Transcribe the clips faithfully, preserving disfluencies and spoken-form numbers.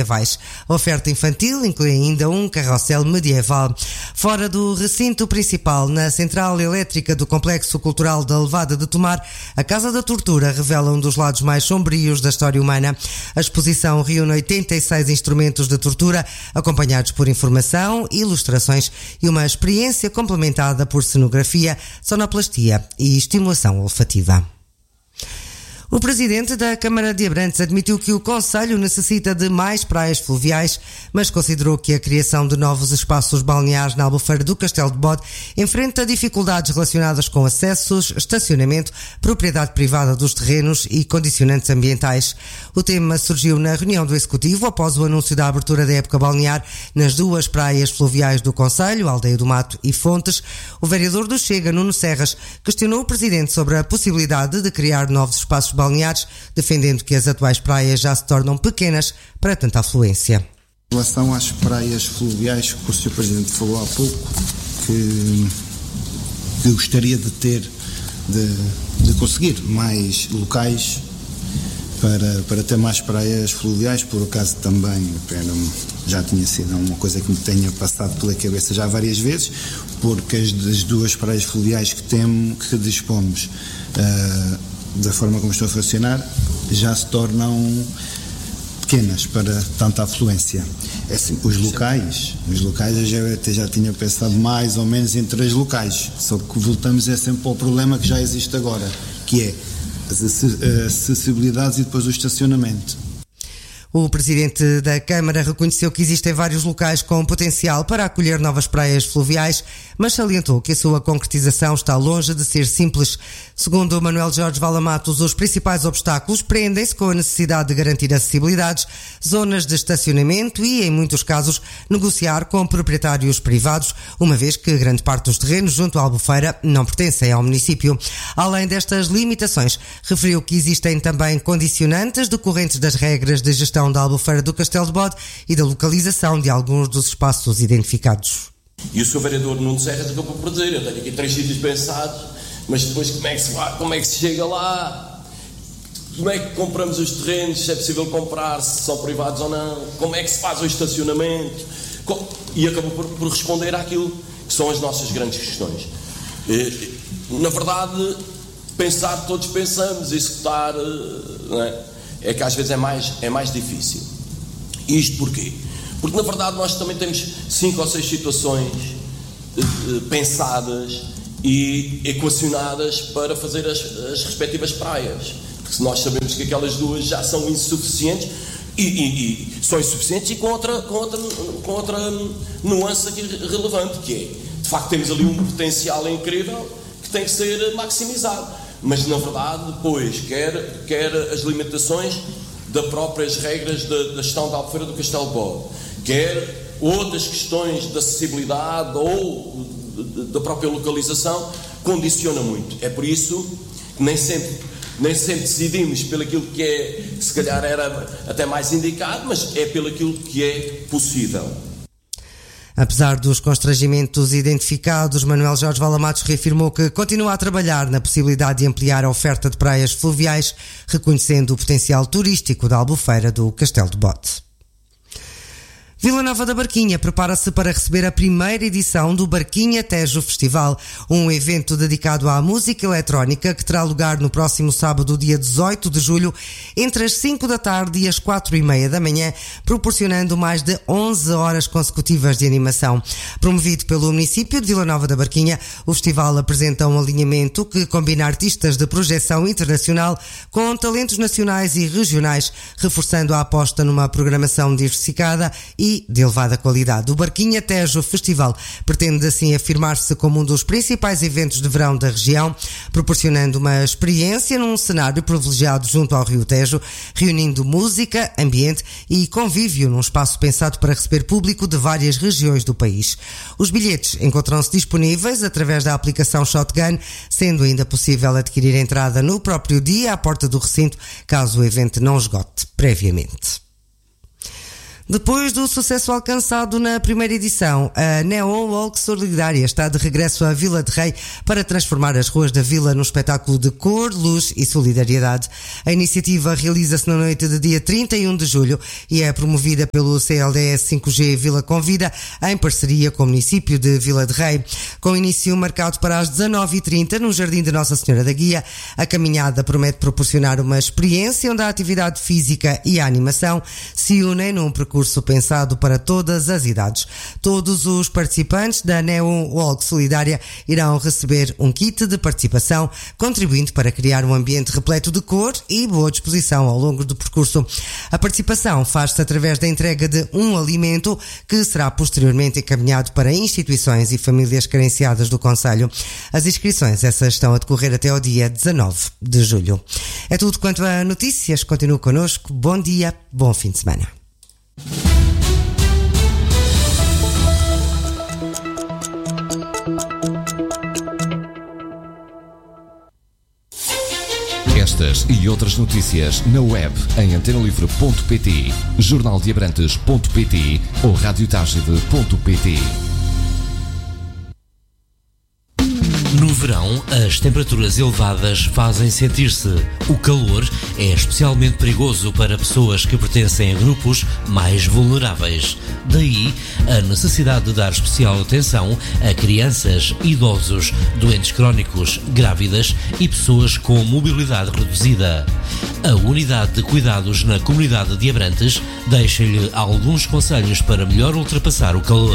medievais. A oferta infantil inclui ainda um carrossel medieval. Fora do recinto principal, na central elétrica do Complexo Cultural da Levada de Tomar, a Casa da Tortura revela um dos lados mais sombrios da história humana. A exposição reúne oitenta e seis instrumentos de tortura, acompanhados por informação, ilustrações e uma experiência complementada por cenografia, sonoplastia e estimulação olfativa. O presidente da Câmara de Abrantes admitiu que o concelho necessita de mais praias fluviais, mas considerou que a criação de novos espaços balneares na Albufeira do Castelo de Bode enfrenta dificuldades relacionadas com acessos, estacionamento, propriedade privada dos terrenos e condicionantes ambientais. O tema surgiu na reunião do Executivo após o anúncio da abertura da época balnear nas duas praias fluviais do concelho, Aldeia do Mato e Fontes. O vereador do Chega, Nuno Serras, questionou o presidente sobre a possibilidade de criar novos espaços balneares, defendendo que as atuais praias já se tornam pequenas para tanta afluência. Em relação às praias fluviais, que o senhor Presidente falou há pouco, que, que gostaria de ter, de, de conseguir mais locais para, para ter mais praias fluviais, por acaso também era, já tinha sido uma coisa que me tenha passado pela cabeça já várias vezes, porque as, as duas praias fluviais que temos, que dispomos, uh, da forma como estão a funcionar, já se tornam pequenas para tanta afluência. É assim, os locais, os locais eu já, até já tinha pensado mais ou menos em três locais, só que voltamos é sempre ao problema que já existe agora, que é as acessibilidades e depois o estacionamento. O presidente da Câmara reconheceu que existem vários locais com potencial para acolher novas praias fluviais, mas salientou que a sua concretização está longe de ser simples. Segundo Manuel Jorge Valamatos, os principais obstáculos prendem-se com a necessidade de garantir acessibilidades, zonas de estacionamento e, em muitos casos, negociar com proprietários privados, uma vez que grande parte dos terrenos junto à Albufeira não pertencem ao município. Além destas limitações, referiu que existem também condicionantes decorrentes das regras de gestão da Albufeira do Castelo de Bode e da localização de alguns dos espaços identificados. E o senhor vereador Nuno Serras acabou por dizer, eu tenho aqui três sítios pensados, mas depois como é que se vai, como é que se chega lá, como é que compramos os terrenos, se é possível comprar, se são privados ou não, como é que se faz o estacionamento, e acabou por, por responder àquilo que são as nossas grandes questões. E, na verdade, pensar todos pensamos, executar, não é? É que às vezes é mais, é mais difícil. Isto porquê? Porque na verdade nós também temos cinco ou seis situações eh, pensadas e equacionadas para fazer as, as respectivas praias. Porque se nós sabemos que aquelas duas já são insuficientes e, e, e são insuficientes e com outra, com outra, com outra nuance aqui relevante, que é, de facto temos ali um potencial incrível que tem que ser maximizado. Mas, na verdade, depois, quer, quer as limitações das próprias regras da, da gestão da Albufeira do Castelo de Bode, quer outras questões de acessibilidade ou da própria localização, condiciona muito. É por isso que nem sempre, nem sempre decidimos pelo aquilo que é, se calhar era até mais indicado, mas é pelo aquilo que é possível. Apesar dos constrangimentos identificados, Manuel Jorge Valamatos reafirmou que continua a trabalhar na possibilidade de ampliar a oferta de praias fluviais, reconhecendo o potencial turístico da Albufeira do Castelo de Bode. Vila Nova da Barquinha prepara-se para receber a primeira edição do Barquinha Tejo Festival, um evento dedicado à música eletrónica que terá lugar no próximo sábado, dia dezoito de julho, entre as cinco da tarde e as quatro e meia da manhã, proporcionando mais de onze horas consecutivas de animação. Promovido pelo município de Vila Nova da Barquinha, o festival apresenta um alinhamento que combina artistas de projeção internacional com talentos nacionais e regionais, reforçando a aposta numa programação diversificada e de elevada qualidade. O Barquinha Tejo Festival pretende assim afirmar-se como um dos principais eventos de verão da região, proporcionando uma experiência num cenário privilegiado junto ao Rio Tejo, reunindo música, ambiente e convívio num espaço pensado para receber público de várias regiões do país. Os bilhetes encontram-se disponíveis através da aplicação Shotgun, sendo ainda possível adquirir entrada no próprio dia à porta do recinto, caso o evento não esgote previamente. Depois do sucesso alcançado na primeira edição, a Neon Walk Solidária está de regresso à Vila de Rei para transformar as ruas da vila num espetáculo de cor, luz e solidariedade. A iniciativa realiza-se na noite de dia trinta e um de julho e é promovida pelo C L D S cinco G Vila Convida em parceria com o município de Vila de Rei. Com início marcado para as dezanove e trinta no Jardim de Nossa Senhora da Guia, a caminhada promete proporcionar uma experiência onde a atividade física e a animação se unem num percurso pensado para todas as idades. Todos os participantes da Neon Walk Solidária irão receber um kit de participação, contribuindo para criar um ambiente repleto de cor e boa disposição ao longo do percurso. A participação faz-se através da entrega de um alimento que será posteriormente encaminhado para instituições e famílias carenciadas do concelho. As inscrições, essas estão a decorrer até ao dia dezanove de julho. É tudo quanto a notícias. Continue connosco. Bom dia, bom fim de semana. Estas e outras notícias na web em antena livre ponto pt, jornal de abrantes ponto pt ou rádio tagide ponto pt. No verão, as temperaturas elevadas fazem sentir-se. O calor é especialmente perigoso para pessoas que pertencem a grupos mais vulneráveis. Daí, a necessidade de dar especial atenção a crianças, idosos, doentes crónicos, grávidas e pessoas com mobilidade reduzida. A Unidade de Cuidados na Comunidade de Abrantes deixa-lhe alguns conselhos para melhor ultrapassar o calor.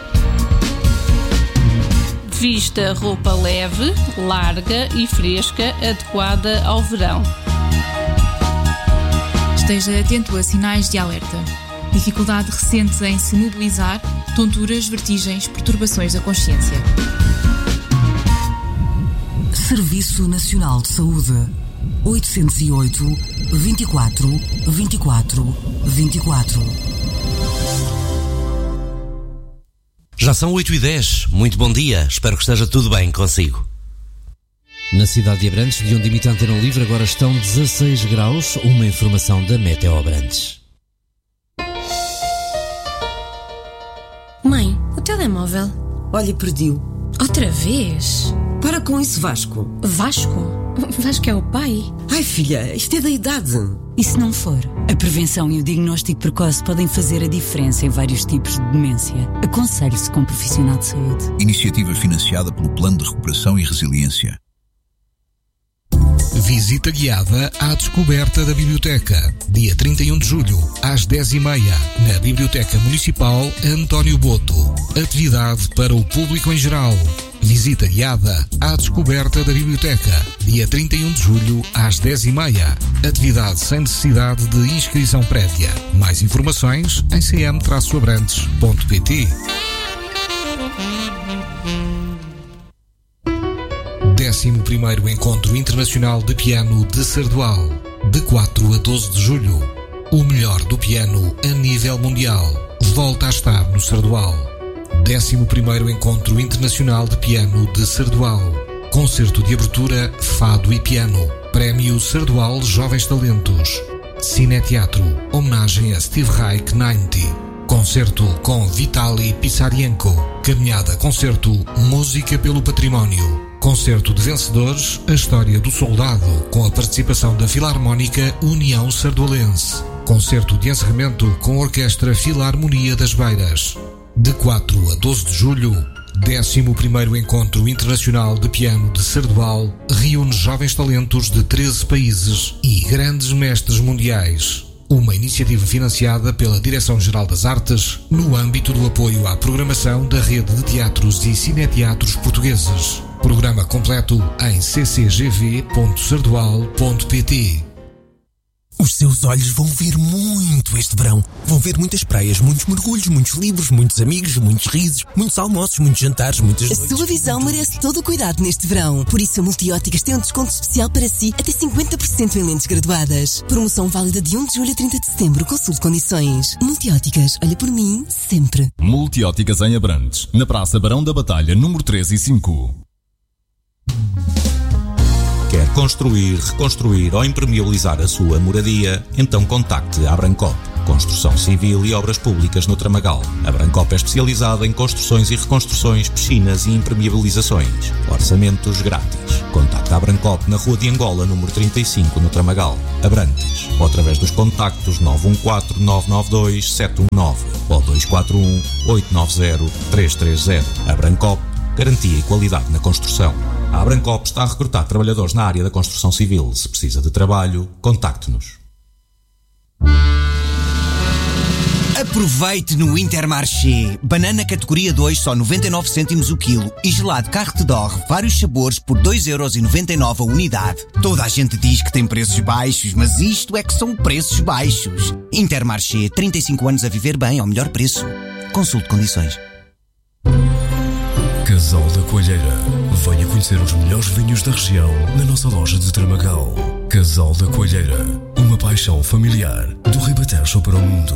Vista roupa leve, larga e fresca, adequada ao verão. Esteja atento a sinais de alerta. Dificuldade recente em se mobilizar, tonturas, vertigens, perturbações da consciência. Serviço Nacional de Saúde. oitocentos e oito, vinte e quatro, vinte e quatro, vinte e quatro. Já são oito e dez. Muito bom dia. Espero que esteja tudo bem consigo. Na cidade de Abrantes, de onde emite a Antena Livre, agora estão dezasseis graus. Uma informação da Meteo Abrantes. Mãe, o telemóvel. Olha, perdi-o. Outra vez? Para com isso, Vasco. Vasco? Vasco é o pai? Ai, filha, isto é da idade. E se não for? A prevenção e o diagnóstico precoce podem fazer a diferença em vários tipos de demência. Aconselhe-se com um profissional de saúde. Iniciativa financiada pelo Plano de Recuperação e Resiliência. Visita guiada à descoberta da Biblioteca. Dia trinta e um de julho, às dez e meia, na Biblioteca Municipal António Boto. Atividade para o público em geral. Visita guiada à descoberta da Biblioteca. Dia trinta e um de julho, às dez e meia. Atividade sem necessidade de inscrição prévia. Mais informações em c m abrantes ponto p t. décimo primeiro Encontro Internacional de Piano de Sardual, de quatro a doze de julho. O melhor do piano a nível mundial volta a estar no Sardual. décimo primeiro Encontro Internacional de Piano de Sardual. Concerto de abertura, fado e piano. Prémio Sardual Jovens Talentos. Cineteatro, homenagem a Steve Reich noventa. Concerto com Vitaly Pissarienko. Caminhada concerto, música pelo património. Concerto de vencedores, a história do soldado, com a participação da Filarmónica União Sardualense. Concerto de encerramento com a Orquestra Filarmonia das Beiras. De quatro a doze de julho, décimo primeiro Encontro Internacional de Piano de Sardual reúne jovens talentos de treze países e grandes mestres mundiais. Uma iniciativa financiada pela Direção-Geral das Artes no âmbito do apoio à programação da Rede de Teatros e Cineteatros Portugueses. Programa completo em c c g v ponto sardual ponto p t. Os seus olhos vão ver muito este verão. Vão ver muitas praias, muitos mergulhos, muitos livros, muitos amigos, muitos risos, muitos almoços, muitos jantares, muitas noites. A sua visão merece todo o cuidado neste verão. Por isso a Multióticas tem um desconto especial para si, até cinquenta por cento em lentes graduadas. Promoção válida de um de julho a trinta de setembro. Consulte condições. Multióticas, olha por mim, sempre. Multióticas em Abrantes, na Praça Barão da Batalha, número três e cinco. Quer construir, reconstruir ou impermeabilizar a sua moradia? Então contacte a Abrancop. construção civil e obras públicas no Tramagal. A Brancop é especializada em construções e reconstruções, piscinas e impermeabilizações. Orçamentos grátis. Contacta a Brancop na Rua de Angola, número trinta e cinco, no Tramagal, Abrantes, ou através dos contactos nove um quatro, nove nove dois, sete um nove ou dois quatro um, oito nove zero, três três zero. A Brancop, garantia e qualidade na construção. A Brancop está a recrutar trabalhadores na área da construção civil. Se precisa de trabalho, contacte-nos. Aproveite no Intermarché. Banana categoria dois, só noventa e nove cêntimos o quilo. E gelado Carte d'Or, vários sabores, por dois euros e noventa e nove a unidade. Toda a gente diz que tem preços baixos, mas isto é que são preços baixos. Intermarché, trinta e cinco anos a viver bem ao melhor preço. Consulte condições. Casal da Coalheira. Venha conhecer os melhores vinhos da região na nossa loja de Tramagal. Casal da Coalheira. Uma paixão familiar do Ribatejo para o mundo.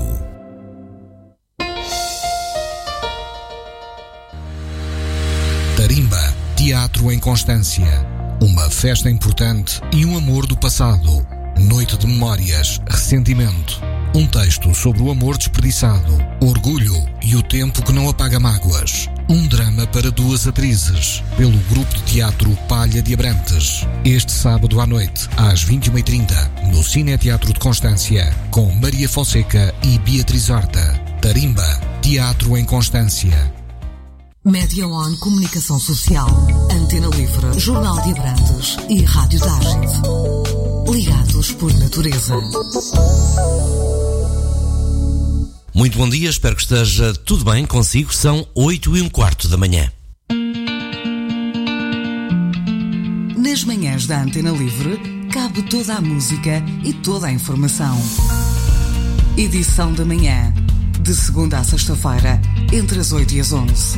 Tarimba, Teatro em Constância. Uma festa importante e um amor do passado. Noite de memórias, ressentimento. Um texto sobre o amor desperdiçado, orgulho e o tempo que não apaga mágoas. Um drama para duas atrizes, pelo grupo de teatro Palha de Abrantes. Este sábado à noite, às vinte e uma e trinta, no Cine Teatro de Constância, com Maria Fonseca e Beatriz Horta. Tarimba, Teatro em Constância. Média On Comunicação Social, Antena Livre, Jornal de Abrantes e Rádio Target. Ligados por natureza. Muito bom dia, espero que esteja tudo bem consigo. São oito e um quarto da manhã. Nas manhãs da Antena Livre, cabe toda a música e toda a informação. Edição da manhã, de segunda a sexta-feira, entre as oito e as onze.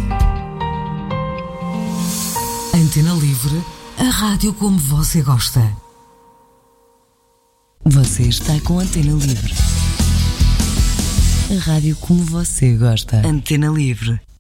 Antena Livre, a rádio como você gosta. Você está com Antena Livre. A rádio como você gosta. Antena Livre.